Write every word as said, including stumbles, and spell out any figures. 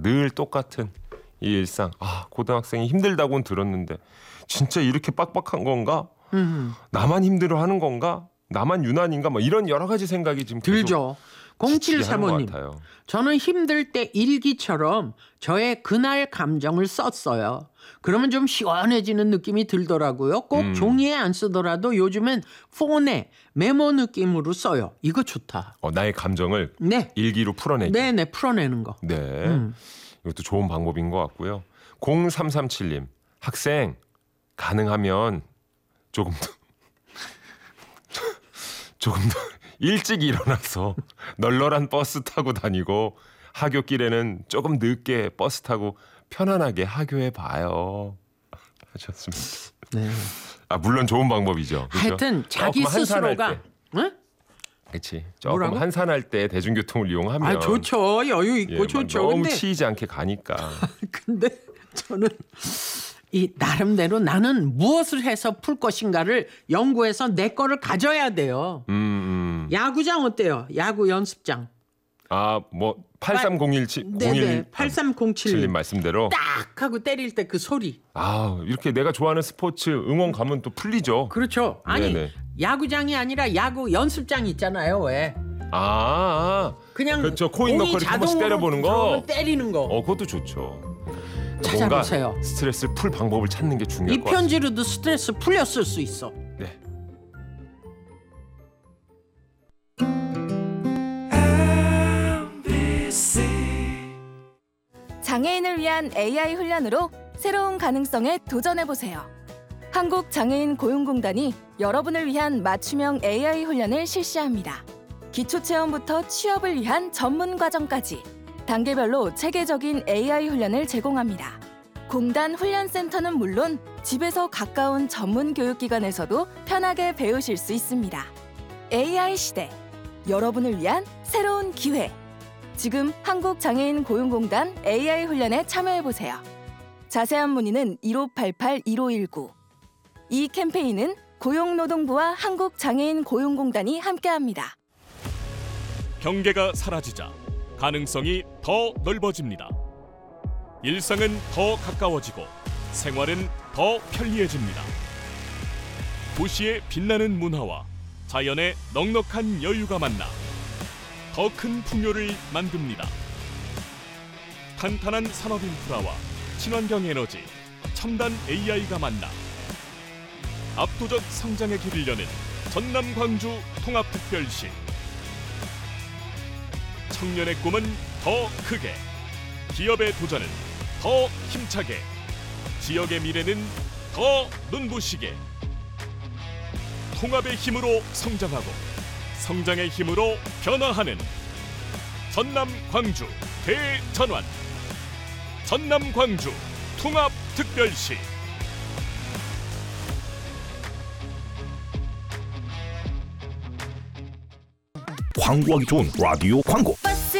늘 똑같은 이 일상. 아, 고등학생이 힘들다고는 들었는데 진짜 이렇게 빡빡한 건가? 음. 나만 힘들어하는 건가? 나만 유난인가? 뭐 이런 여러 가지 생각이 지금 들죠. 공칠삼오님, 저는 힘들 때 일기처럼 저의 그날 감정을 썼어요. 그러면 좀 시원해지는 느낌이 들더라고요. 꼭 음. 종이에 안 쓰더라도 요즘엔 폰에 메모 느낌으로 써요. 이거 좋다. 어, 나의 감정을 네. 일기로 풀어내기. 네네, 풀어내는 거. 네, 음. 이것도 좋은 방법인 것 같고요. 공삼삼칠님, 학생 가능하면 조금 더 조금 더 일찍 일어나서 널널한 버스 타고 다니고 하굣길에는 조금 늦게 버스 타고 편안하게 하교해 봐요. 하셨습니다. 네. 아, 물론 좋은 방법이죠. 그렇죠? 하여튼 자기 스스로가 응? 그렇지. 조금 뭐라고? 한산할 때 대중교통을 이용하면 아, 좋죠. 여유 있고 예, 좋죠. 너무 근데... 치이지 않게 가니까. 근데 저는 이 나름대로 나는 무엇을 해서 풀 것인가를 연구해서 내 거를 가져야 돼요. 음, 음. 야구장 어때요? 야구 연습장. 아, 뭐 팔삼공일칠 네네 팔삼공칠님 말씀대로 딱 하고 때릴 때 그 소리. 아, 이렇게 내가 좋아하는 스포츠 응원 가면 또 풀리죠. 그렇죠. 아니 네네. 야구장이 아니라 야구 연습장 있잖아요. 왜? 아, 그냥 그렇죠. 코인 넣고 한 번씩 때려보는 거. 때리는 거. 어, 그것도 좋죠. 찾아보세요. 스트레스를 풀 방법을 찾는 게 중요할 것 같아요. 이 편지로도 스트레스 풀렸을 수 있어. 네. 장애인을 위한 에이아이 훈련으로 새로운 가능성에 도전해보세요. 한국장애인 고용공단이 여러분을 위한 맞춤형 에이아이 훈련을 실시합니다. 기초체험부터 취업을 위한 전문 과정까지 단계별로 체계적인 에이아이 훈련을 제공합니다. 공단 훈련센터는 물론 집에서 가까운 전문 교육기관에서도 편하게 배우실 수 있습니다. 에이아이 시대, 여러분을 위한 새로운 기회. 지금 한국장애인 고용공단 에이아이 훈련에 참여해보세요. 자세한 문의는 일오팔팔 일오일구. 이 캠페인은 고용노동부와 한국장애인 고용공단이 함께합니다. 경계가 사라지자 가능성이 더 넓어집니다. 일상은 더 가까워지고 생활은 더 편리해집니다. 도시의 빛나는 문화와 자연의 넉넉한 여유가 만나 더 큰 풍요를 만듭니다. 탄탄한 산업 인프라와 친환경 에너지, 첨단 에이아이가 만나 압도적 성장의 길을 여는 전남 광주 통합특별시. 청년의 꿈은 더 크게, 기업의 도전은 더 힘차게, 지역의 미래는 더 눈부시게. 통합의 힘으로 성장하고 성장의 힘으로 변화하는 전남 광주 대전환. 전남 광주 통합특별시. 광고하기 좋은 라디오 광고.